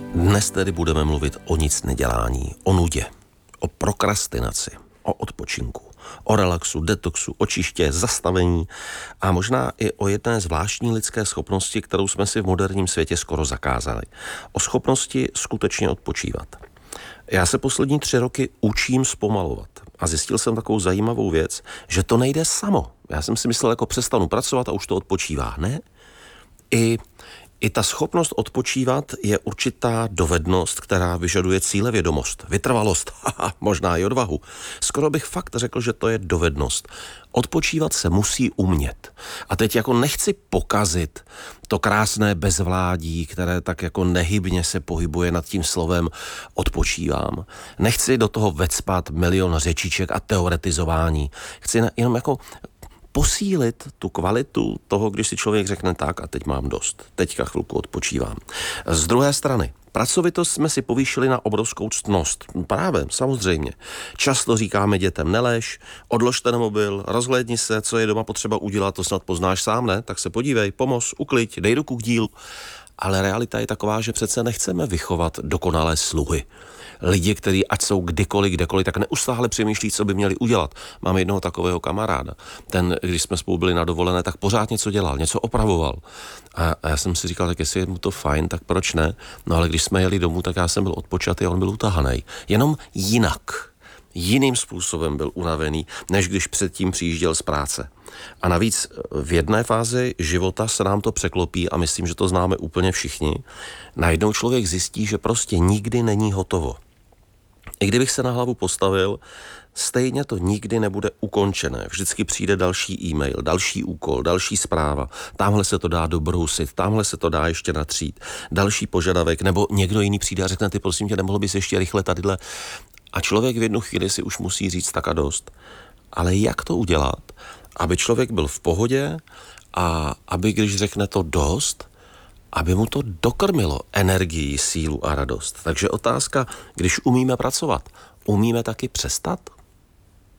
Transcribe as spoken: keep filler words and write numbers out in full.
Dnes tedy budeme mluvit o nic nedělání, o nudě, o prokrastinaci, o odpočinku, o relaxu, detoxu, očiště, zastavení a možná i o jedné zvláštní lidské schopnosti, kterou jsme si v moderním světě skoro zakázali. O schopnosti skutečně odpočívat. Já se poslední tři roky učím zpomalovat a zjistil jsem takovou zajímavou věc, že to nejde samo. Já jsem si myslel, jako přestanu pracovat a už to odpočívá. Ne? I I ta schopnost odpočívat je určitá dovednost, která vyžaduje cílevědomost, vytrvalost, haha, možná i odvahu. Skoro bych fakt řekl, že to je dovednost. Odpočívat se musí umět. A teď jako nechci pokazit to krásné bezvládí, které tak jako nehybně se pohybuje nad tím slovem odpočívám. Nechci do toho vecpat milion řečiček a teoretizování. Chci jenom jako posílit tu kvalitu toho, když si člověk řekne tak a teď mám dost, teďka chvilku odpočívám. Z druhé strany, pracovitost jsme si povýšili na obrovskou ctnost. Právě, samozřejmě. Často říkáme dětem nelež, odlož ten mobil, rozhlédni se, co je doma potřeba udělat, to snad poznáš sám, ne? Tak se podívej, pomoz, ukliď, dej ruku k dílu. Ale realita je taková, že přece nechceme vychovat dokonalé sluhy. Lidi, kteří ať jsou kdykoliv, kdekoliv, tak neustále přemýšlí, co by měli udělat. Mám jednoho takového kamaráda. Ten, když jsme spolu byli na dovolené, tak pořád něco dělal, něco opravoval. A, a já jsem si říkal, tak jestli je mu to fajn, tak proč ne? No ale když jsme jeli domů, tak já jsem byl odpočatý a on byl utahaný. Jenom jinak. Jiným způsobem byl unavený, než když předtím přijížděl z práce. A navíc v jedné fázi života se nám to překlopí a myslím, že to známe úplně všichni. Najednou člověk zjistí, že prostě nikdy není hotovo. I kdybych se na hlavu postavil, stejně to nikdy nebude ukončené. Vždycky přijde další e-mail, další úkol, další zpráva. Tamhle se to dá dobrousit, tamhle se to dá ještě natřít. Další požadavek, nebo někdo jiný přijde a řekne, ty prosím tě, nemohl bys ještě rychle tadyhle. A člověk v jednu chvíli si už musí říct tak a dost. Ale jak to udělat, aby člověk byl v pohodě a aby, když řekne to dost, aby mu to dokrmilo energii, sílu a radost. Takže otázka, když umíme pracovat, umíme taky přestat?